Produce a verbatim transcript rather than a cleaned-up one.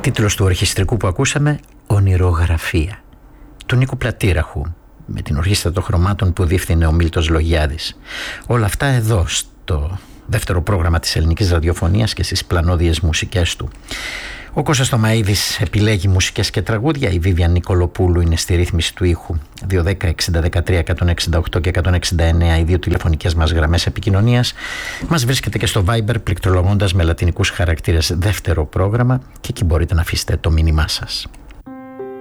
Τίτλος του ορχιστρικού που ακούσαμε, «Ονειρογραφία», του Νίκου Πλατήραχου, με την ορχήστρα των χρωμάτων που διεύθυνε ο Μίλτος Λογιάδης. Όλα αυτά εδώ στο δεύτερο πρόγραμμα της ελληνικής ραδιοφωνίας και στις πλανόδιες μουσικές του. Ο Κώστας Τωμαΐδης επιλέγει μουσικές και τραγούδια, η Βίβιαν Νικολοπούλου είναι στη ρύθμιση του ήχου. δύο δέκα εξήντα δεκατρία εκατόν εξήντα οκτώ και εκατόν εξήντα εννέα οι δύο τηλεφωνικές μας γραμμές επικοινωνίας. Μας βρίσκεται και στο Viber πληκτρολογώντας με λατινικούς χαρακτήρες δεύτερο πρόγραμμα και εκεί μπορείτε να αφήσετε το μήνυμά σας.